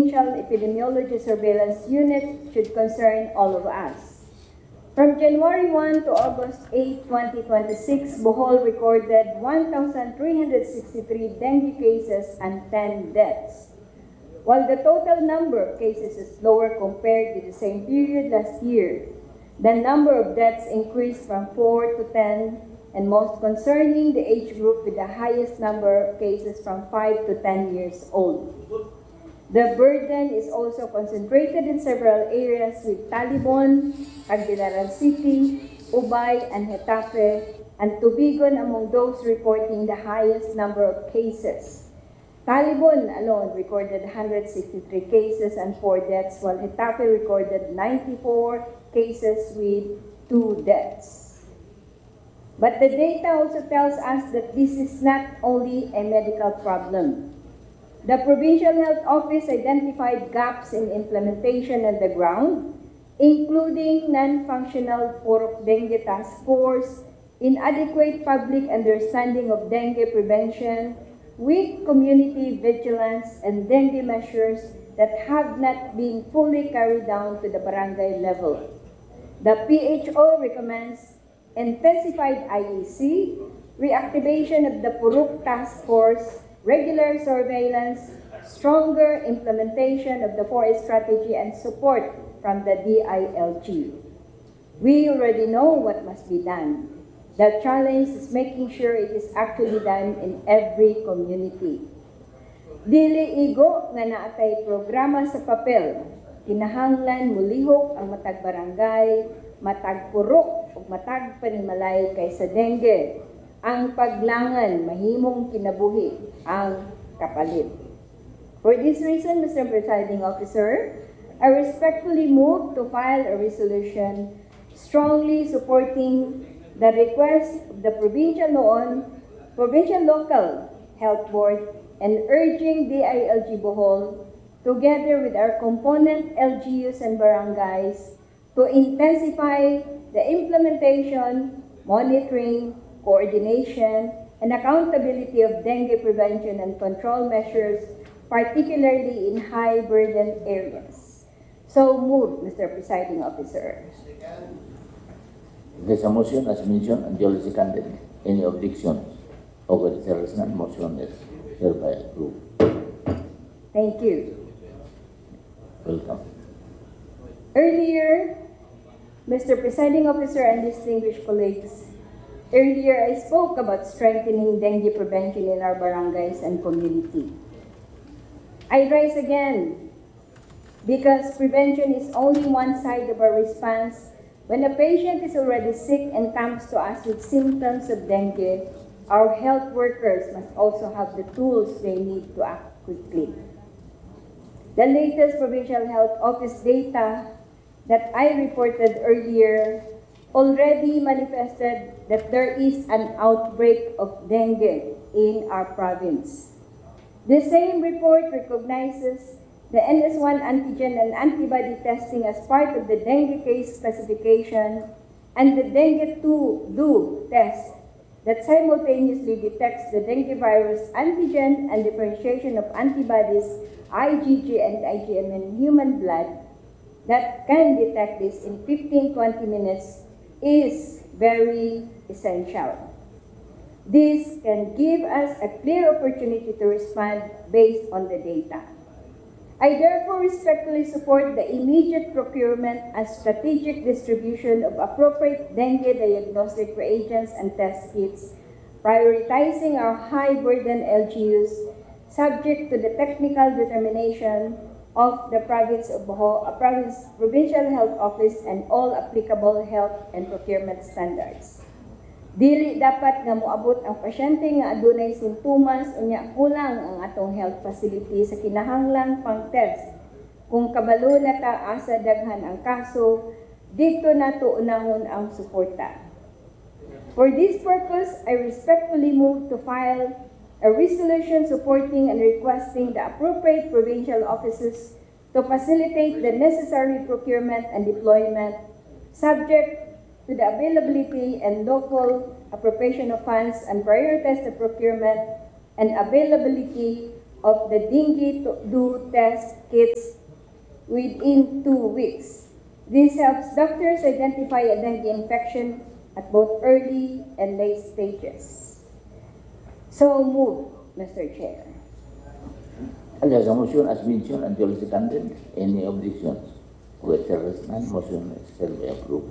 Provincial Epidemiology Surveillance Unit should concern all of us. From January 1 to August 8, 2026, Bohol recorded 1,363 dengue cases and 10 deaths. While the total number of cases is lower compared to the same period last year, the number of deaths increased from 4 to 10, and most concerning, the age group with the highest number of cases from 5 to 10 years old. The burden is also concentrated in several areas with Talibon, Cagdilaran City, Ubay, and Hetafe, and Tubigon among those reporting the highest number of cases. Talibon alone recorded 163 cases and 4 deaths, while Hetafe recorded 94 cases with 2 deaths. But the data also tells us that this is not only a medical problem. The Provincial Health Office identified gaps in implementation on the ground, including non-functional Purok Dengue Task Force, inadequate public understanding of dengue prevention, weak community vigilance, and dengue measures that have not been fully carried down to the barangay level. The PHO recommends intensified IEC, reactivation of the Purok Task Force, regular surveillance, stronger implementation of the forest strategy, and support from the DILG. We already know what must be done. The challenge is making sure it is actually done in every community. Dili igo nga naatay programa sa papel, kinahanglan mulihok ang matag barangay, matag purok, ug matag panimalay kaysa dengue. Ang paglangan mahimong kinabuhi ang kapalit. For this reason, Mr. Presiding Officer, I respectfully move to file a resolution strongly supporting the request of the Provincial Local Health Board and urging DILG Bohol, together with our component LGUs and barangays, to intensify the implementation, monitoring, coordination, and accountability of dengue prevention and control measures, particularly in high-burden areas. So move, Mr. Presiding Officer. There's a motion as mentioned and duly seconded. Any objections? Okay, there is none. Motion is hereby approved. Thank you. Welcome. Earlier, Mr. Presiding Officer and distinguished colleagues, earlier I spoke about strengthening dengue prevention in our barangays and community. I rise again because prevention is only one side of our response. When a patient is already sick and comes to us with symptoms of dengue, our health workers must also have the tools they need to act quickly. The latest Provincial Health Office data that I reported earlier already manifested that there is an outbreak of dengue in our province. The same report recognizes the NS1 antigen and antibody testing as part of the dengue case classification and the dengue 2-DO test that simultaneously detects the dengue virus antigen and differentiation of antibodies IgG and IgM in human blood that can detect this in 15-20 minutes is very essential. This can give us a clear opportunity to respond based on the data. I therefore respectfully support the immediate procurement and strategic distribution of appropriate dengue diagnostic reagents and test kits, prioritizing our high-burden LGUs, subject to the technical determination of the Province of Bohol, Provincial Health Office and all applicable health and procurement standards. Dili dapat nga moabot ang pasyente nga adunay sintomas unya kulang ang atong health facility sa kinahanglang pang-test. Kung kabalo na ta asa daghan ang kaso, dito nato unahon ang suporta. For this purpose, I respectfully move to file a resolution supporting and requesting the appropriate provincial offices to facilitate the necessary procurement and deployment, subject to the availability and local appropriation of funds, and prioritize the procurement and availability of the dengue test kits within 2 weeks. This helps doctors identify a dengue infection at both early and late stages. So move, Mr. Chair. There's a motion as mentioned and duly seconded. Any objections? With there is none, motion is hereby approved.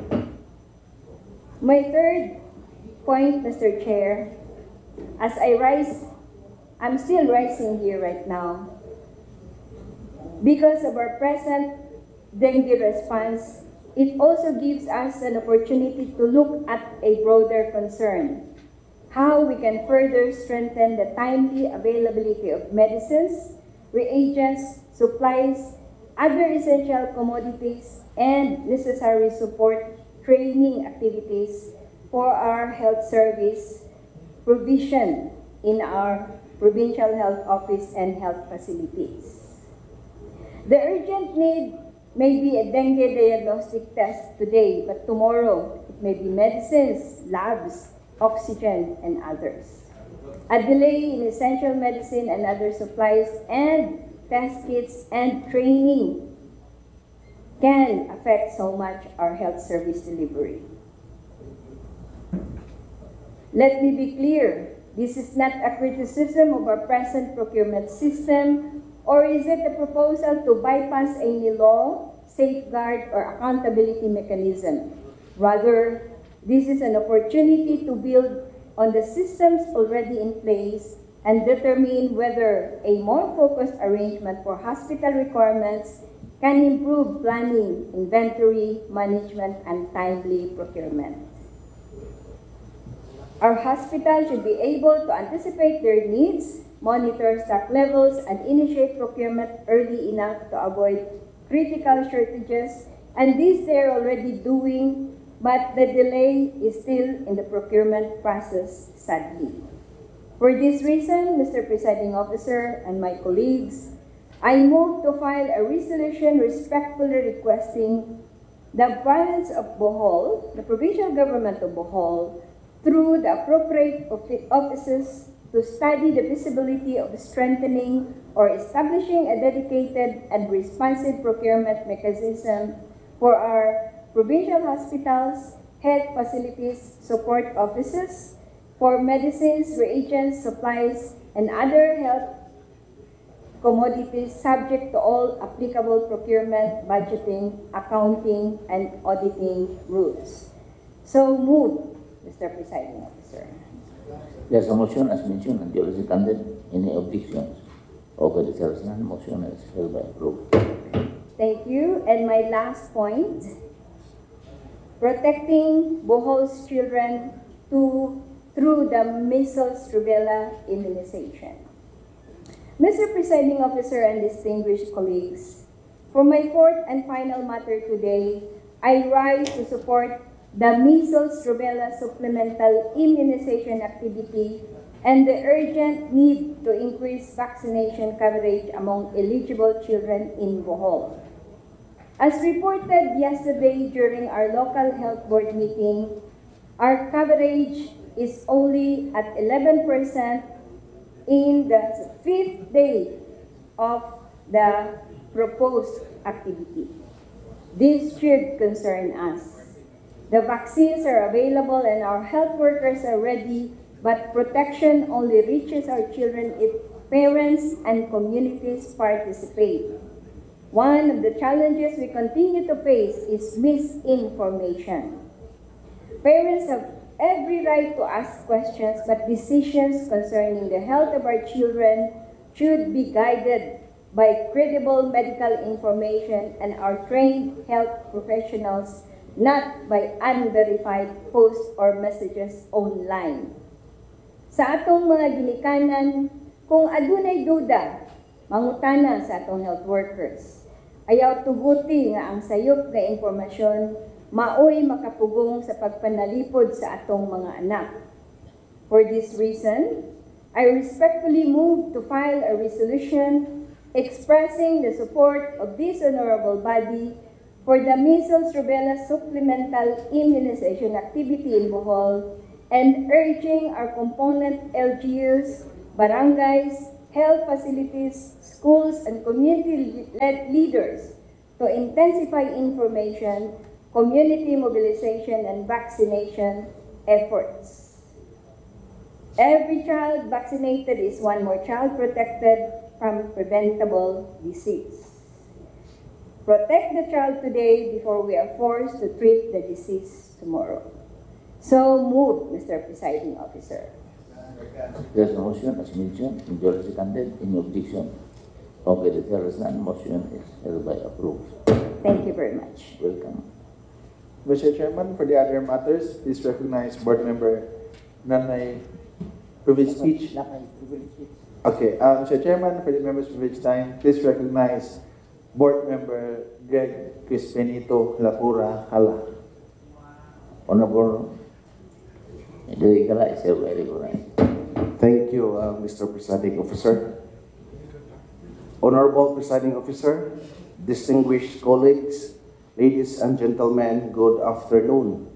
My third point, Mr. Chair, as I rise, I'm still rising here right now because of our present dengue response. It also gives us an opportunity to look at a broader concern, how we can further strengthen the timely availability of medicines, reagents, supplies, other essential commodities, and necessary support training activities for our health service provision in our provincial health office and health facilities. The urgent need may be a dengue diagnostic test today, but tomorrow it may be medicines, labs, oxygen, and others. A delay in essential medicine and other supplies and test kits and training can affect so much our health service delivery. Let me be clear, this is not a criticism of our present procurement system, or is it a proposal to bypass any law, safeguard, or accountability mechanism. Rather, this is an opportunity to build on the systems already in place and determine whether a more focused arrangement for hospital requirements can improve planning, inventory, management, and timely procurement. Our hospitals should be able to anticipate their needs, monitor stock levels, and initiate procurement early enough to avoid critical shortages, and this they're already doing, but the delay is still in the procurement process, sadly. For this reason, Mr. Presiding Officer and my colleagues, I move to file a resolution respectfully requesting the province of Bohol, the provincial government of Bohol, through the appropriate offices to study the feasibility of strengthening or establishing a dedicated and responsive procurement mechanism for our provincial hospitals, health facilities, support offices, for medicines, reagents, supplies, and other health commodities subject to all applicable procurement, budgeting, accounting, and auditing rules. So move, Mr. Presiding Officer. There's a motion as mentioned and duly seconded. Any objections? Okay, there is none, motion is hereby approved. Thank you. And my last point, protecting Bohol's children through the measles rubella immunization. Mr. Presiding Officer and distinguished colleagues, for my fourth and final matter today, I rise to support the measles rubella supplemental immunization activity and the urgent need to increase vaccination coverage among eligible children in Bohol. As reported yesterday during our local health board meeting, our coverage is only at 11% in the 5th day of the proposed activity. This should concern us. The vaccines are available and our health workers are ready, but protection only reaches our children if parents and communities participate. One of the challenges we continue to face is misinformation. Parents have every right to ask questions, but decisions concerning the health of our children should be guided by credible medical information and our trained health professionals, not by unverified posts or messages online. Sa atong mga ginikanan, kung adunay duda, mangutana sa atong health workers. Ayaw tuguti nga ang sayop nga impormasyon maoy makapugong sa pagpanalipod sa atong mga anak. For this reason, I respectfully move to file a resolution expressing the support of this honorable body for the measles rubella supplemental immunization activity in Bohol and urging our component LGUs, barangays, health facilities, schools, and community-led leaders to intensify information, community mobilization, and vaccination efforts. Every child vaccinated is one more child protected from preventable disease. Protect the child today before we are forced to treat the disease tomorrow. So moved, Mr. Presiding Officer. There's a motion as mentioned and duly seconded. Any objection? Okay, there is none. Motion is hereby approved. Thank you very much. Welcome. Mr. Chairman, for the other matters, please recognize Board Member Nanay privilege speech. Okay, Mr. Chairman, for the members' privilege time, please recognize Board Member Greg Crispinito Lapura Hala. Honorable Diri Kala is hereby recognized. Thank you, Mr. Presiding Officer. Honorable Presiding Officer, distinguished colleagues, ladies and gentlemen, good afternoon.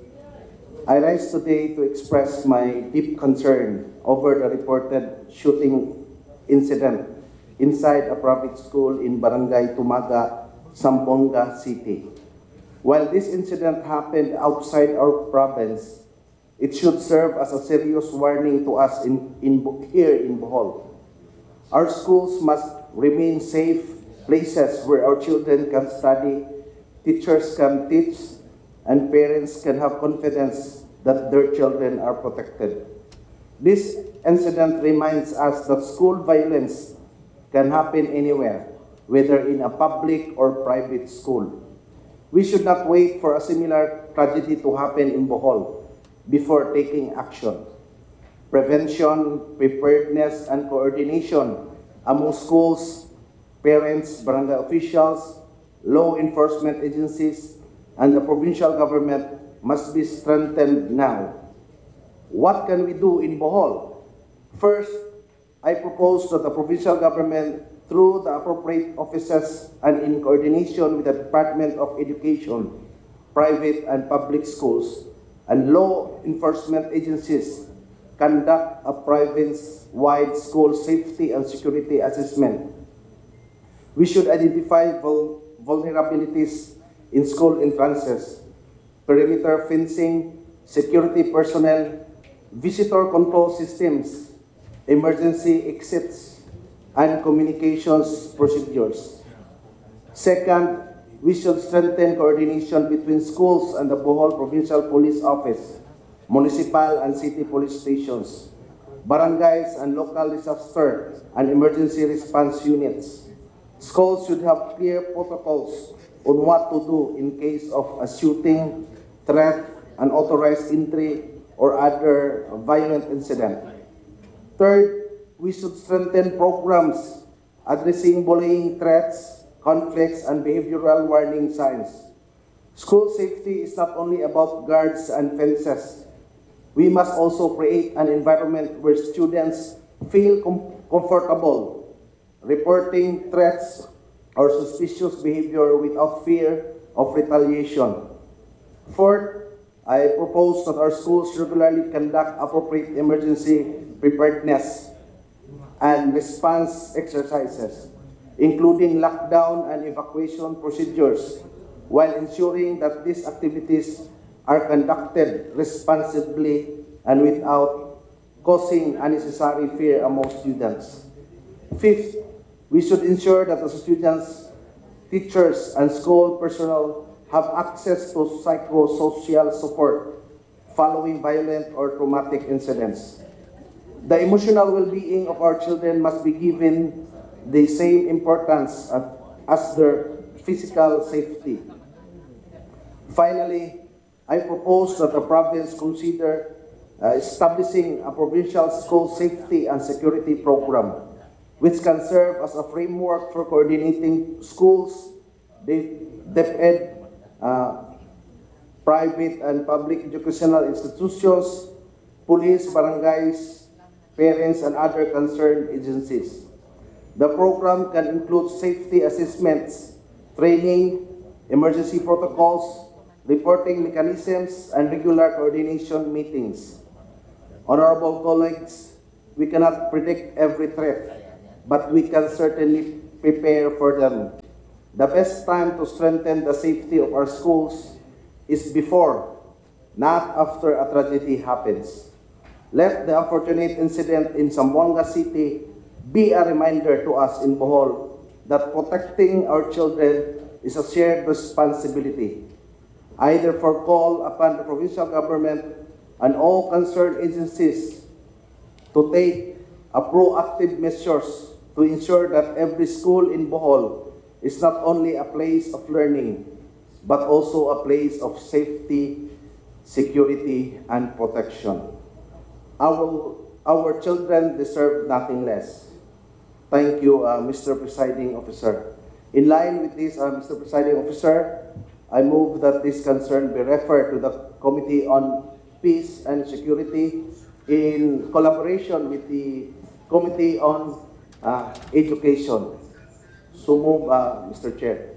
I rise today to express my deep concern over the reported shooting incident inside a private school in Barangay Tumaga, Zamboanga City. While this incident happened outside our province, it should serve as a serious warning to us here in Bohol. Our schools must remain safe places where our children can study, teachers can teach, and parents can have confidence that their children are protected. This incident reminds us that school violence can happen anywhere, whether in a public or private school. We should not wait for a similar tragedy to happen in Bohol before taking action. Prevention, preparedness, and coordination among schools, parents, barangay officials, law enforcement agencies, and the provincial government must be strengthened now. What can we do in Bohol? First, I propose that the provincial government, through the appropriate offices and in coordination with the Department of Education, private and public schools, and law enforcement agencies, conduct a province-wide school safety and security assessment. We should identify vulnerabilities in school entrances, perimeter fencing, security personnel, visitor control systems, emergency exits, and communications procedures. Second, we should strengthen coordination between schools and the Bohol Provincial Police Office, municipal and city police stations, barangays and local disaster and emergency response units. Schools should have clear protocols on what to do in case of a shooting, threat, unauthorized entry, or other violent incident. Third, we should strengthen programs addressing bullying threats, conflicts, and behavioral warning signs. School safety is not only about guards and fences. We must also create an environment where students feel comfortable reporting threats or suspicious behavior without fear of retaliation. Fourth, I propose that our schools regularly conduct appropriate emergency preparedness and response exercises, including lockdown and evacuation procedures, while ensuring that these activities are conducted responsibly and without causing unnecessary fear among students. Fifth, we should ensure that the students, teachers, and school personnel have access to psychosocial support following violent or traumatic incidents. The emotional well-being of our children must be given the same importance as their physical safety. Finally, I propose that the province consider establishing a provincial school safety and security program, which can serve as a framework for coordinating schools, DepEd, private and public educational institutions, police, barangays, parents, and other concerned agencies. The program can include safety assessments, training, emergency protocols, reporting mechanisms, and regular coordination meetings. Honorable colleagues, we cannot predict every threat, but we can certainly prepare for them. The best time to strengthen the safety of our schools is before, not after a tragedy happens. Let the unfortunate incident in Zamboanga City be a reminder to us in Bohol that protecting our children is a shared responsibility. I therefore call upon the provincial government and all concerned agencies to take a proactive measures to ensure that every school in Bohol is not only a place of learning, but also a place of safety, security, and protection. Our children deserve nothing less. Thank you, Mr. Presiding Officer. In line with this, Mr. Presiding Officer, I move that this concern be referred to the Committee on Peace and Security in collaboration with the Committee on Education. So move, Mr. Chair.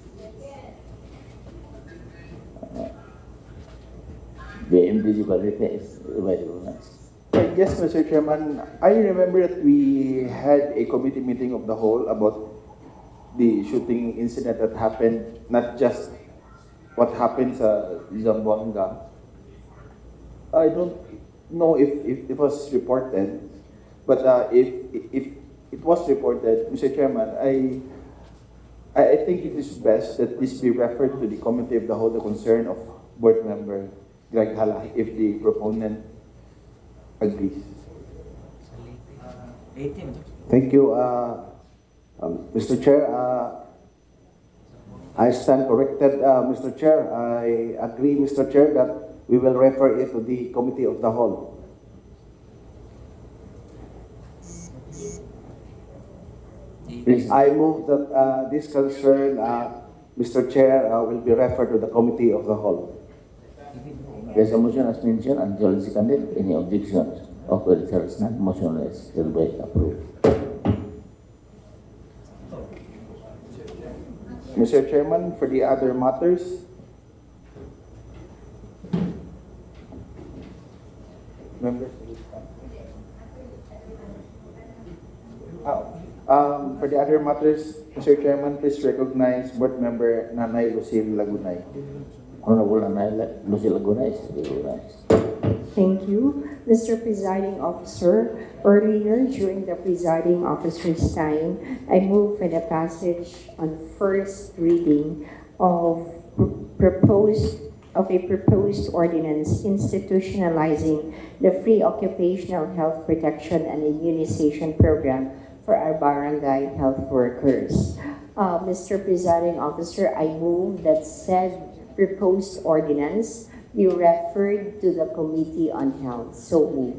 The MDG Balita is recognized. Yes, Mr. Chairman. I remember that we had a committee meeting of the whole about the shooting incident that happened, not just what happened sa Zamboanga. I don't know if it was reported, but if it was reported, Mr. Chairman, I think it is best that this be referred to the committee of the whole, the concern of Board Member Greg Hala, if the proponent agrees. Thank you, Mr. Chair. I stand corrected, Mr. Chair. I agree, Mr. Chair, that we will refer it to the Committee of the Whole. Please. I move that this concern, Mr. Chair, will be referred to the Committee of the Whole. There's a motion as mentioned and duly seconded. Any objections? Okay, there is none. Motion is hereby approved. Mr. Chairman, for the other matters, members, for the other matters, Mr. Chairman, please recognize Board Member Nanay Lucille Lagunay. Honorable Nanay Lucille Laguna is recognized. Thank you, Mr. Presiding Officer. Earlier, during the presiding officer's time, I move for the passage on first reading of a proposed ordinance institutionalizing the free occupational health protection and immunization program for our barangay health workers. Mr. Presiding Officer, I move that said proposed ordinance be referred to the Committee on Health. So move.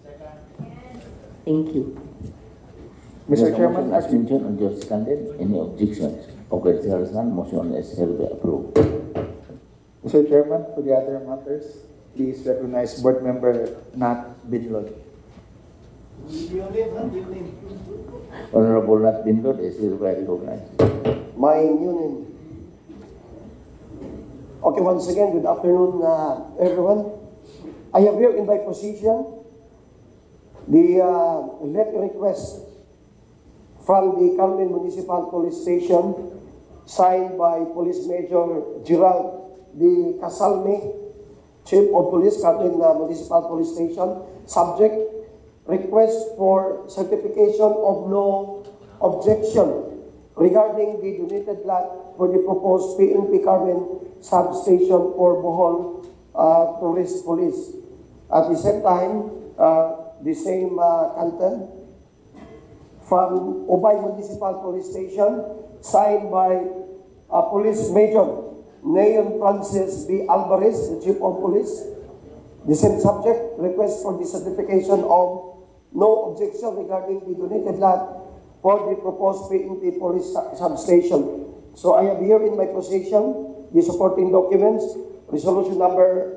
Thank you. Mr. There's a Chairman, motion as mentioned and duly seconded. Any objections? Okay, there is none. Motion is hereby approved. Mr. Chairman, for the other matters, please recognize Board Member Nat Binlod. Honorable Nat Binlod is hereby recognized. My new name. Okay, once again, good afternoon, everyone. I have here in my position the letter request from the Carmen Municipal Police Station signed by Police Major Gerald D. Casalme, Chief of Police, Carmen Municipal Police Station, subject request for certification of no objection regarding the donated lot for the proposed PNP Carmen substation for Bohol Tourist Police. At the same time, the same content from Ubay Municipal Police Station, signed by Police Major Neon Francis B. Alvarez, the Chief of Police. The same subject, request for the certification of no objection regarding the donated lot for the proposed PNP Police substation. So I have here in my possession the supporting documents, resolution number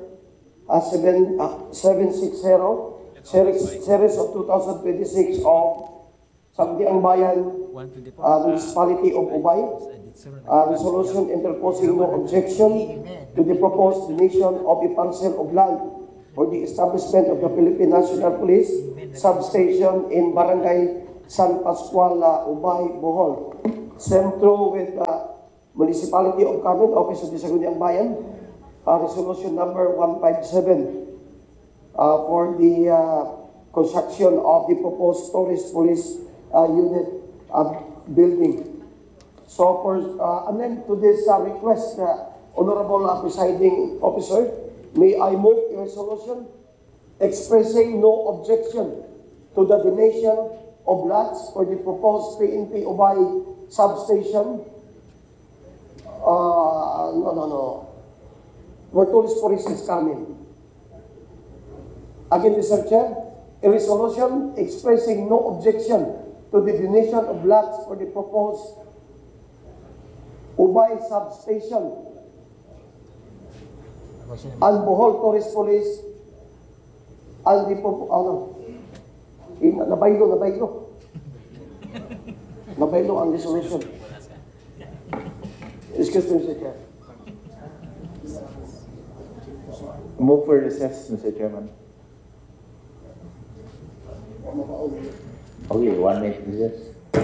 760, series of 2026 of Sangguniang Bayan, Municipality of Ubay, resolution interposing no objection to the proposed donation of a parcel of land for the establishment of the Philippine National Police substation in Barangay San Pascual, Ubay, Bohol. Same true with Municipality of Carmen, Office of the Sangguniang Bayan, resolution number 157 for the construction of the proposed tourist police unit building. So for amendment to this request, Honorable Presiding Officer, may I move a resolution expressing no objection to the donation of lots for the proposed PNP Ubay substation. No. For tourist police is coming. Again, Mr. Chair, a resolution expressing no objection to the donation of lots for the proposed Ubay substation and Bohol Tourist Police and the nabaylo ang resolution. Excuse me, Mr. Chair. Move for recess, Mr. Chairman. Okay, 1 minute recess.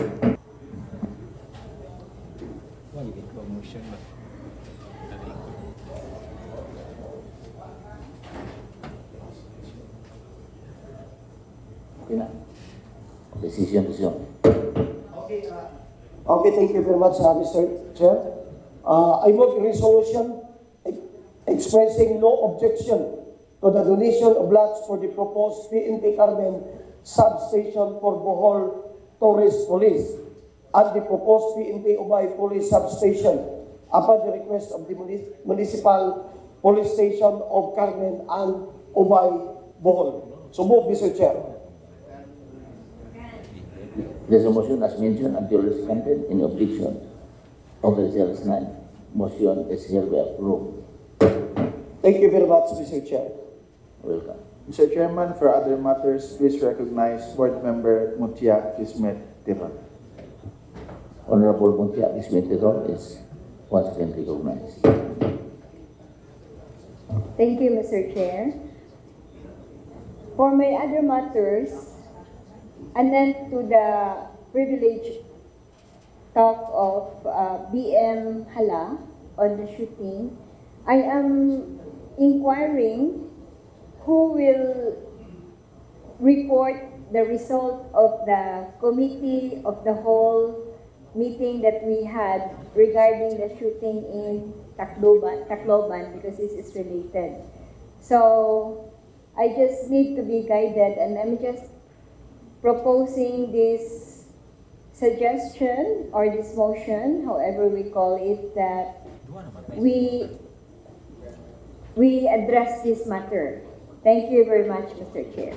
Okay na. Decision. Okay, thank you very much, Mr. Chair. I move a resolution expressing no objection to the donation of lots for the proposed PNP Carmen substation for Bohol Tourist Police and the proposed PNP Ubay Police substation upon the request of the Municipal Police Station of Carmen and Ubay, Bohol. So move, Mr. Chair. There's a motion as mentioned and duly seconded in objection of the Resolution 9. Motion is hereby approved. Thank you very much, Mr. Chair. Welcome. Mr. Chairman, for other matters, please recognize Board Member Mutia Kismet Tiron. Honorable Muntia Kismet Tiron is once again recognized. Thank you, Mr. Chair. For my other matters, and then to the privilege talk of BM Hala on the shooting, I am inquiring who will report the result of the committee of the whole meeting that we had regarding the shooting in Tacloban, because this is related. So I just need to be guided, and I'm just proposing this suggestion or this motion, however we call it, that we address this matter. Thank you very much, Mr. Chair.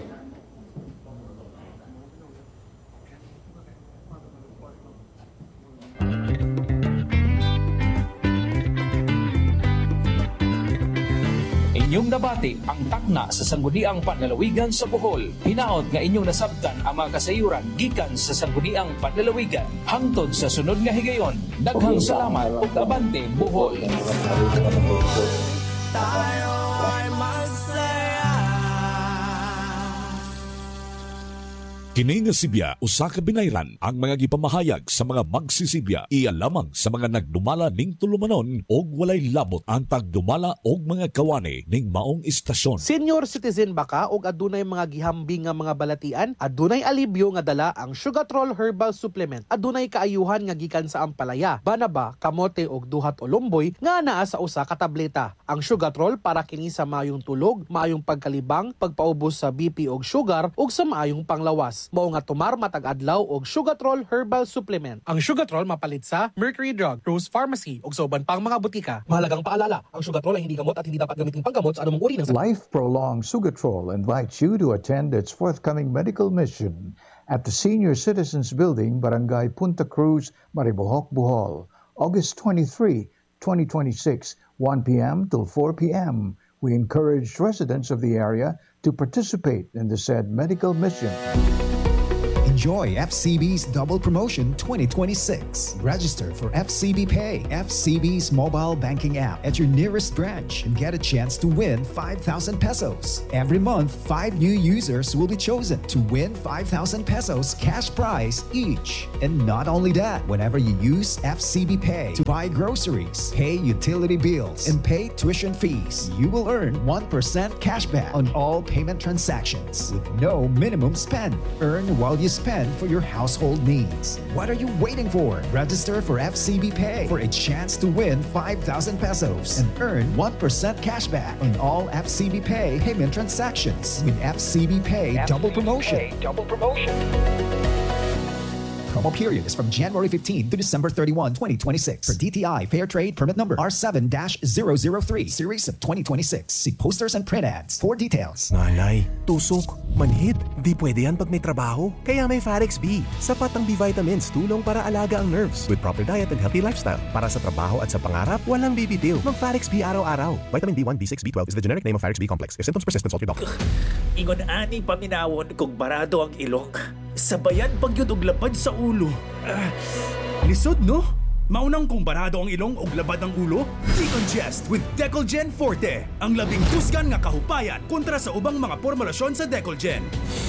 Inyong nabati ang takna sa Sangguniang Panlalawigan sa Bohol. Hinaot nga inyong nasabtan ang mga kasayuran gikan sa Sangguniang Panlalawigan. Hangtod sa sunod nga higayon, daghang salamat ug abante Bohol. Tayo ay masaya. Kini nga Sibya usa ka binayran ang mga gipamahayag sa mga magsisibya iya lamang sa mga nagdumala ning tulumanon og walay labot ang tagdumala og mga kawani ning maong istasyon. Senior citizen ba ka og adunay mga gihambing nga mga balatian? Adunay alibyo nga dala ang Sugatrol Herbal Supplement. Adunay kaayuhan nga gikan sa ampalaya, banaba, kamote og duhat o lumboy nga naa sa usa ka tableta. Ang Sugatrol para kini sa maayong tulog, maayong pagkalibang, pagpaubos sa BP og sugar ug sa maayong panglawas. Mao nga tumar matag adlaw og Sugatrol Herbal Supplement. Ang Sugatrol mapalit sa Mercury Drug, Rose Pharmacy ug sa uban pang mga butika. Mahalagang paalala, ang Sugatrol ay hindi gamot at hindi dapat gamitin panggamot sa anumang uri ng Life-prolonged Sugatrol invites you to attend its forthcoming medical mission at the Senior Citizens Building, Barangay Punta Cruz, Maribojoc, Bohol, August 23, 2026, 1 p.m. till 4 p.m. We encourage residents of the area to participate in the said medical mission. Enjoy FCB's Double Promotion 2026. Register for FCB Pay, FCB's mobile banking app at your nearest branch and get a chance to win 5,000 pesos. Every month, 5 new users will be chosen to win 5,000 pesos cash prize each. And not only that, whenever you use FCB Pay to buy groceries, pay utility bills, and pay tuition fees, you will earn 1% cashback on all payment transactions with no minimum spend. Earn while you spend for your household needs. What are you waiting for? Register for FCB Pay for a chance to win 5,000 pesos and earn 1% cashback on all FCB Pay payment transactions with FCB Pay Double Promotion. Promo period is from January 15 to December 31, 2026 for DTI Fair Trade Permit Number R7-003 Series of 2026. See posters and print ads for details. Nanay, tusok, manhid. Di pwede yan pag may trabaho. Kaya may Farex B. Sapat ang B-vitamins, tulong para alaga ang nerves. With proper diet and healthy lifestyle. Para sa trabaho at sa pangarap, walang bibitiw. Mag-Farex B araw-araw. Vitamin B1, B6, B12 is the generic name of Farex B complex. If symptoms persist, consult your doctor. Ingon ani paminawon kung barado ang ilok. Sabayan pagyud og labad sa ulo. Lisod no? Maunang kung barado ang ilong og labad ang ulo? Decongest with Decolgen Forte. Ang labing tusgan nga kahupayan kontra sa ubang mga formulasyon sa Decolgen.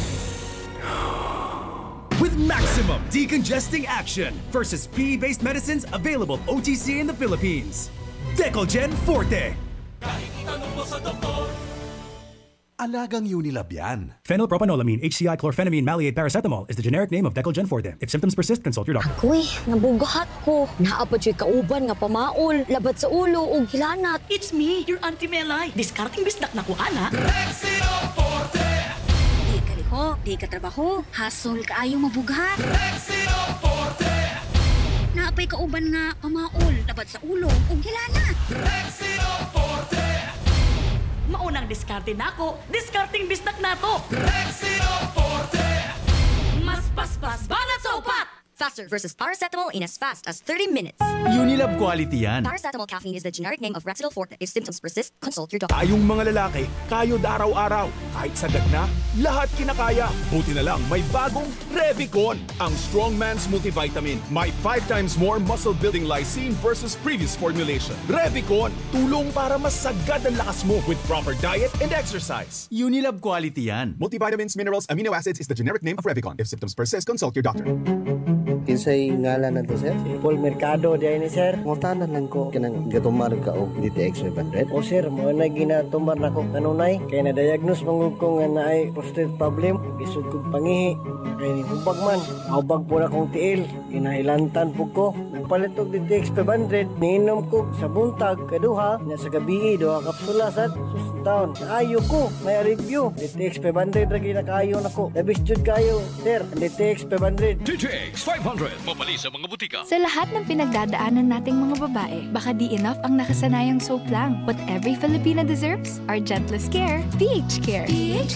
With maximum decongesting action versus PE-based medicines available OTC in the Philippines. Decolgen Forte. Kahit itanong mo sa doktor, Alagang Unilab yan. Phenylpropanolamine, HCI, chlorphenamine, maleate, paracetamol is the generic name of Decolgen Forte. If symptoms persist, consult your doctor. Ako'y nabugahat ko. Naapad siya kauban nga pamaol, labad sa ulo ug hilanat. It's me, your Auntie Melay. Discarding bisdak na ko, ana. Rexino Forte! Di ka liho, di ka trabaho, hasol ka ayaw mabugahan. Rexino Forte! Naapay kauban nga pamaol, labad sa ulo ug hilanat. Rexino Forte! Maunang diskarte nako, discarding bisdak nato. Rexino Forte! Mas paspas banat sa upat! Faster versus paracetamol in as fast as 30 minutes. Unilab quality yan. Paracetamol caffeine is the generic name of Rexidol Forte. If symptoms persist, consult your doctor. Tayong mga lalaki, kayod araw-araw. Kahit sagad na, lahat kinakaya. Buti na lang, may bagong Revicon. Ang Strongman's Multivitamin. May 5 times more muscle-building lysine versus previous formulation. Revicon, tulong para mas sagad ang lakas mo with proper diet and exercise. Unilab quality yan. Multivitamins, minerals, amino acids is the generic name of Revicon. If symptoms persist, consult your doctor. Kinsay ngalan na to, sir? Si Paul Mercado, diyan ni sir. Ngutanan lang ko, kanang gatumar ka o DTX 500. O sir, mo na ginatumar na ko kanunay. Kaya na-diagnose mong ko nga na ay prostate problem. Isod kong pangihi. Kaya ni hubag man. Hubag po na kong tiil. Kinailantan po ko. Nagpalit og DTX 500. Niinom ko sa buntag, kaduha. Na sa gabi, duha kapsula sa susuntaon. Naayo ko, may review. DTX 500 lagi na kaayo na ko. Labis jud kayo, sir. DTX 500. DTX 500, mapali sa mga butika. Sa lahat ng pinagdadaanan nating mga babae, baka di enough ang nakasanayang soap lang. What every Filipina deserves, our gentlest care, PH Care. PH